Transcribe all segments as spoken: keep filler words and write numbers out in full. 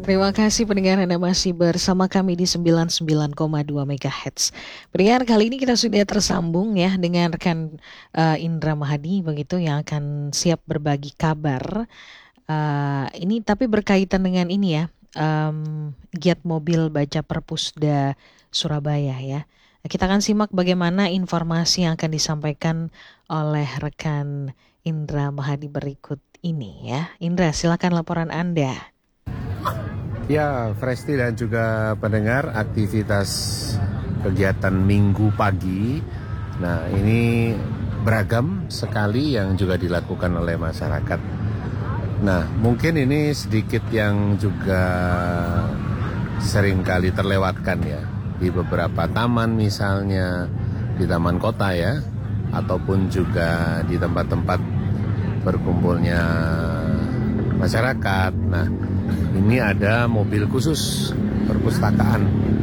Terima kasih pendengar Anda masih bersama kami di sembilan puluh sembilan koma dua megahertz. Pendengar, kali ini kita sudah tersambung ya dengan rekan uh, Indra Mahadi begitu yang akan siap berbagi kabar. Uh, ini tapi berkaitan dengan ini ya, um, giat mobil baca Perpusda Surabaya ya. Kita akan simak bagaimana informasi yang akan disampaikan oleh rekan Indra Mahadi berikut ini ya. Indra, silakan laporan Anda. Ya, Fresti dan juga pendengar, aktivitas kegiatan minggu pagi. Nah, ini beragam sekali yang juga dilakukan oleh masyarakat. Nah, mungkin ini sedikit yang juga sering kali terlewatkan ya. Di beberapa taman misalnya, di taman kota ya, ataupun juga di tempat-tempat berkumpulnya masyarakat. Nah, ini ada mobil khusus perpustakaan,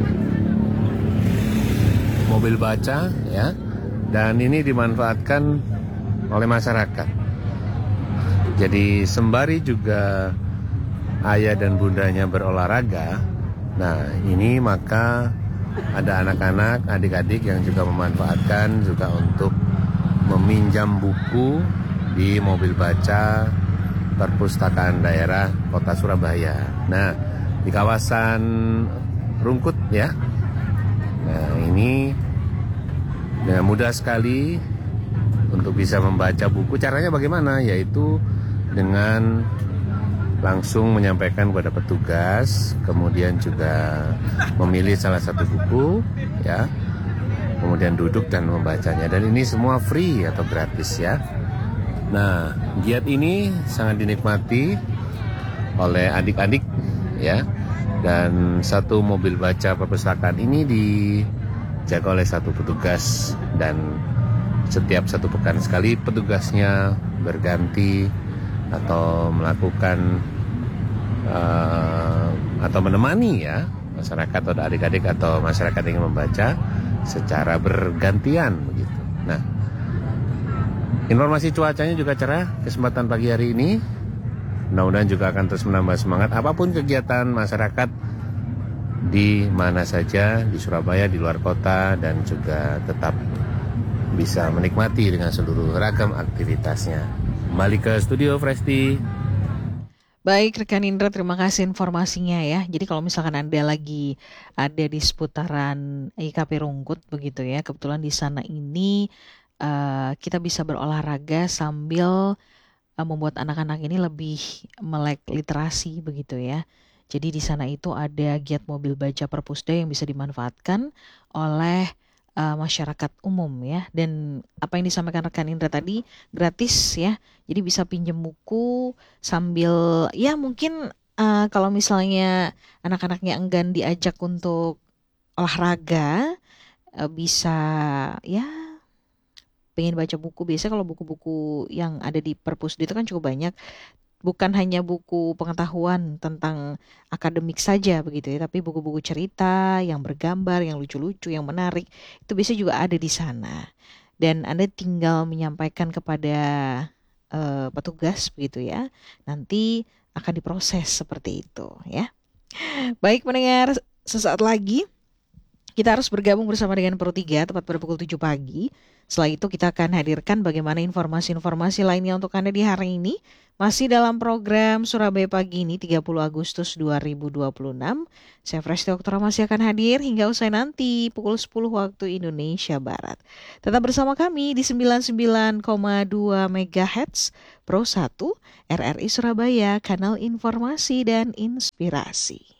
mobil baca ya, dan ini dimanfaatkan oleh masyarakat. Jadi sembari juga ayah dan bundanya berolahraga, nah ini maka ada anak-anak, adik-adik yang juga memanfaatkan juga untuk meminjam buku di mobil baca Perpustakaan Daerah Kota Surabaya. Nah, di kawasan Rungkut ya. Nah, ini dengan mudah sekali untuk bisa membaca buku. Caranya bagaimana? Yaitu dengan langsung menyampaikan kepada petugas, kemudian juga memilih salah satu buku ya. Kemudian duduk dan membacanya, dan ini semua free atau gratis ya. Nah, giat ini sangat dinikmati oleh adik-adik ya. Dan satu mobil baca perpustakaan ini dijaga oleh satu petugas, dan setiap satu pekan sekali petugasnya berganti atau melakukan uh, atau menemani ya masyarakat atau adik-adik atau masyarakat yang ingin membaca secara bergantian begitu. Nah, informasi cuacanya juga cerah kesempatan pagi hari ini. Mudah-mudahan juga akan terus menambah semangat apapun kegiatan masyarakat di mana saja, di Surabaya, di luar kota, dan juga tetap bisa menikmati dengan seluruh ragam aktivitasnya. Kembali ke studio, Fresti. Baik, rekan Indra, terima kasih informasinya ya. Jadi kalau misalkan Anda lagi ada di seputaran I K P Rungkut begitu ya, kebetulan di sana ini Uh, kita bisa berolahraga sambil uh, membuat anak-anak ini lebih melek literasi begitu ya. Jadi di sana itu ada giat mobil baca Perpusda yang bisa dimanfaatkan oleh uh, masyarakat umum ya. Dan apa yang disampaikan rekan Indra tadi gratis ya. Jadi bisa pinjam buku sambil ya mungkin uh, kalau misalnya anak-anaknya enggan diajak untuk olahraga, uh, bisa ya pengen baca buku. Biasanya kalau buku-buku yang ada di Perpusda itu kan cukup banyak, bukan hanya buku pengetahuan tentang akademik saja begitu ya, tapi buku-buku cerita yang bergambar, yang lucu-lucu, yang menarik, itu biasanya juga ada di sana. Dan Anda tinggal menyampaikan kepada uh, petugas begitu ya, nanti akan diproses seperti itu ya. Baik pendengar, sesaat lagi kita harus bergabung bersama dengan Pro tiga tepat pada pukul tujuh pagi. Setelah itu kita akan hadirkan bagaimana informasi-informasi lainnya untuk Anda di hari ini. Masih dalam program Surabaya Pagi ini tiga puluh Agustus dua ribu dua puluh enam. Saya Fresti Oktora masih akan hadir hingga usai nanti pukul sepuluh waktu Indonesia Barat. Tetap bersama kami di sembilan puluh sembilan koma dua megahertz Pro satu R R I Surabaya, kanal informasi dan inspirasi.